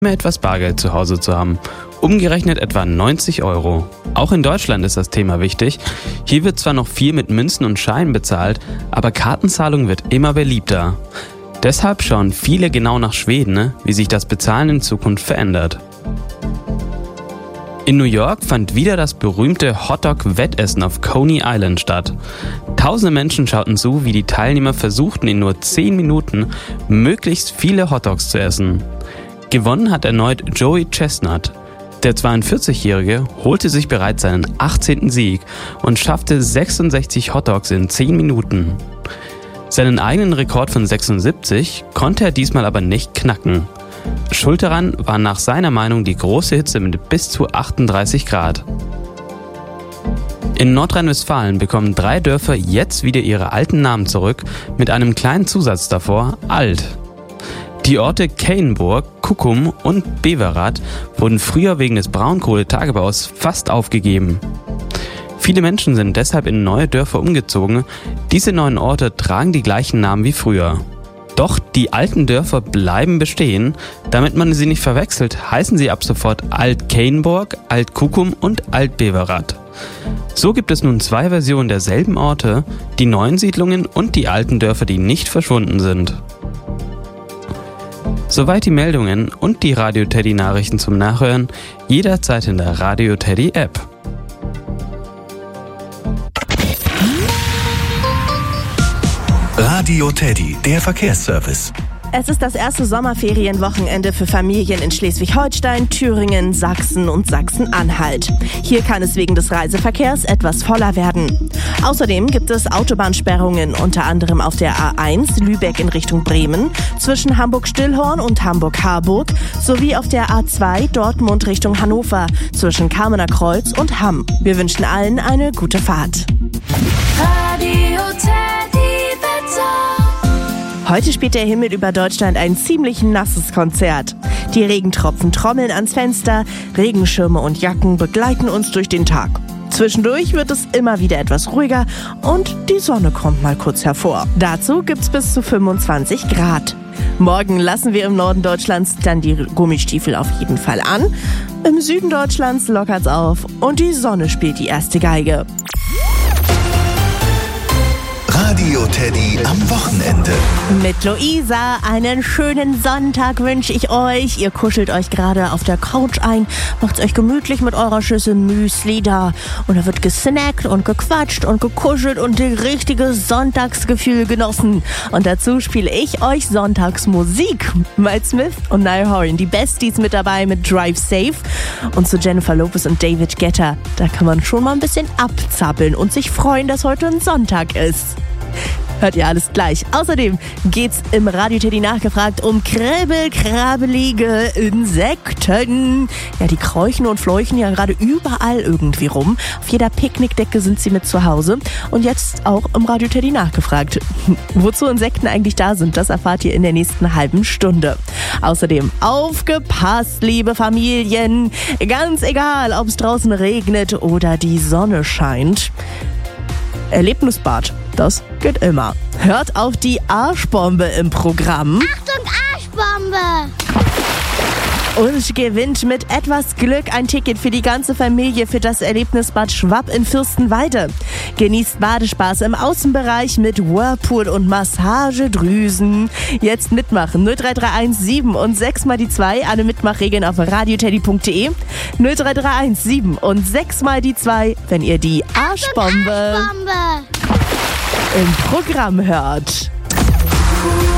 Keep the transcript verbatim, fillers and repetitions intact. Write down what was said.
mehr etwas Bargeld zu Hause zu haben. Umgerechnet etwa neunzig Euro. Auch in Deutschland ist das Thema wichtig. Hier wird zwar noch viel mit Münzen und Scheinen bezahlt, aber Kartenzahlung wird immer beliebter. Deshalb schauen viele genau nach Schweden, wie sich das Bezahlen in Zukunft verändert. In New York fand wieder das berühmte Hotdog-Wettessen auf Coney Island statt. Tausende Menschen schauten zu, wie die Teilnehmer versuchten, in nur zehn Minuten möglichst viele Hotdogs zu essen. Gewonnen hat erneut Joey Chestnut. Der zweiundvierzigjährige holte sich bereits seinen achtzehnten Sieg und schaffte sechsundsechzig Hotdogs in zehn Minuten. Seinen eigenen Rekord von sechsundsiebzig konnte er diesmal aber nicht knacken. Schuld daran war nach seiner Meinung die große Hitze mit bis zu achtunddreißig Grad. In Nordrhein-Westfalen bekommen drei Dörfer jetzt wieder ihre alten Namen zurück, mit einem kleinen Zusatz davor, alt. Die Orte Keienburg, Kuckum und Beverath wurden früher wegen des Braunkohletagebaus fast aufgegeben. Viele Menschen sind deshalb in neue Dörfer umgezogen. Diese neuen Orte tragen die gleichen Namen wie früher. Doch die alten Dörfer bleiben bestehen. Damit man sie nicht verwechselt, heißen sie ab sofort Alt-Keienburg, Alt-Kuckum und Alt-Beverath. So gibt es nun zwei Versionen derselben Orte, die neuen Siedlungen und die alten Dörfer, die nicht verschwunden sind. Soweit die Meldungen und die Radio Teddy Nachrichten zum Nachhören, jederzeit in der Radio Teddy App. Radio Teddy, der Verkehrsservice. Es ist das erste Sommerferienwochenende für Familien in Schleswig-Holstein, Thüringen, Sachsen und Sachsen-Anhalt. Hier kann es wegen des Reiseverkehrs etwas voller werden. Außerdem gibt es Autobahnsperrungen, unter anderem auf der A eins Lübeck in Richtung Bremen, zwischen Hamburg-Stillhorn und Hamburg-Harburg, sowie auf der A zwei Dortmund Richtung Hannover, zwischen Kamener Kreuz und Hamm. Wir wünschen allen eine gute Fahrt. Radio Teddy Wetter. Heute spielt der Himmel über Deutschland ein ziemlich nasses Konzert. Die Regentropfen trommeln ans Fenster, Regenschirme und Jacken begleiten uns durch den Tag. Zwischendurch wird es immer wieder etwas ruhiger und die Sonne kommt mal kurz hervor. Dazu gibt's bis zu fünfundzwanzig Grad. Morgen lassen wir im Norden Deutschlands dann die Gummistiefel auf jeden Fall an. Im Süden Deutschlands lockert's auf und die Sonne spielt die erste Geige. Radio Teddy am Wochenende. Mit Luisa einen schönen Sonntag wünsche ich euch. Ihr kuschelt euch gerade auf der Couch ein, macht's euch gemütlich mit eurer Schüssel Müsli da. Und da wird gesnackt und gequatscht und gekuschelt und die richtige Sonntagsgefühl genossen. Und dazu spiele ich euch Sonntagsmusik. Miles Smith und Niall Horan, die Besties mit dabei mit Drive Safe. Und zu Jennifer Lopez und David Guetta. Da kann man schon mal ein bisschen abzappeln und sich freuen, dass heute ein Sonntag ist. Hört ihr alles gleich. Außerdem geht's im Radio Teddy nachgefragt um kribbelkrabbelige Insekten. Ja, die kräuchen und fleuchen ja gerade überall irgendwie rum. Auf jeder Picknickdecke sind sie mit zu Hause. Und jetzt auch im Radio Teddy nachgefragt. Wozu Insekten eigentlich da sind, das erfahrt ihr in der nächsten halben Stunde. Außerdem aufgepasst, liebe Familien. Ganz egal, ob es draußen regnet oder die Sonne scheint. Erlebnisbad, das geht immer. Hört auf die Arschbombe im Programm. Achtung, Arschbombe! Und gewinnt mit etwas Glück ein Ticket für die ganze Familie für das Erlebnisbad Schwapp in Fürstenwalde. Genießt Badespaß im Außenbereich mit Whirlpool und Massagedrüsen. Jetzt mitmachen. null drei drei eins sieben und sechs mal die zwei. Alle Mitmachregeln auf radioteddy punkt de. null drei drei eins sieben und sechs mal die zwei, wenn ihr die Arschbombe Arschbombe im Programm hört.